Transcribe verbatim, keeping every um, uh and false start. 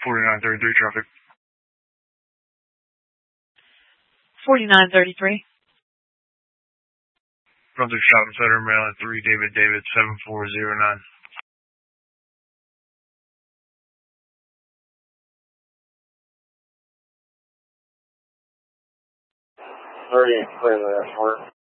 forty-nine thirty-three traffic. forty-nine thirty-three. Brunswick Shopping Center, Maryland three, David David, seven four zero nine. thirty, clear the airport.